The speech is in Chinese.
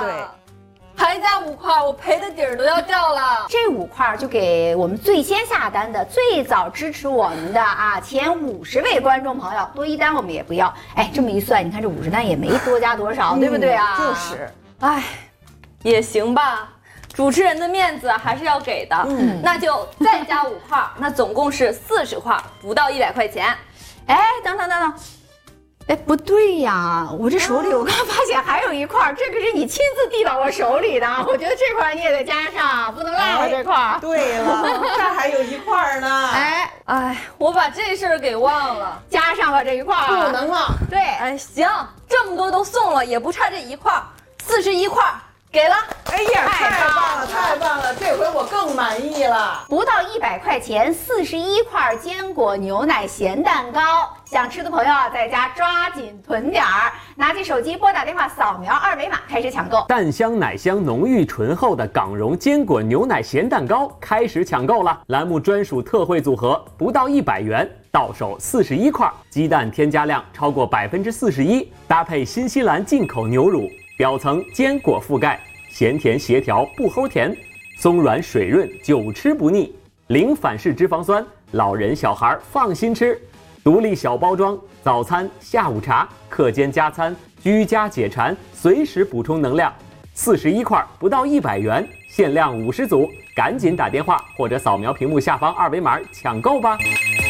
对。 还加5块，我赔的底儿都要掉了。 这5块就给我们最先下单的、最早支持我们的啊前50位观众朋友，多1单我们也不要。哎，这么一算，你看这50单也没多加多少，对不对啊？ 就是， 哎，也行吧。主持人的面子还是要给的，那就再加5块，那总共是40块，不到100块钱。 哎，等，哎，不对呀，我这手里我刚发现还有一块，这可是你亲自递到我手里的，我觉得这块你也得加上，不能落了这块。 对了，这还有一块呢。 哎，我把这事儿给忘了， 加上吧这一块。 不能忘。 对， 哎，行，这么多都送了，也不差这一块，41块。给了， 哎呀，太棒了，太棒了！这回我更满意了。 不到100块钱，41块坚果牛奶咸蛋糕，想吃的朋友啊，在家抓紧囤点儿，拿起手机拨打电话，扫描2维码开始抢购。 蛋香奶香、浓郁醇厚的港蓉坚果牛奶咸蛋糕开始抢购了！栏目专属特惠组合，不到100元，到手41块，鸡蛋添加量超过41%，搭配新西兰进口牛乳。表层坚果覆盖，咸甜协调不齁甜，松软水润，久吃不腻，零反式脂肪酸，老人小孩放心吃。独立小包装，早餐、下午茶、课间加餐，居家解馋，随时补充能量。41块，不到100元，限量50组，赶紧打电话或者扫描屏幕下方2维码抢购吧。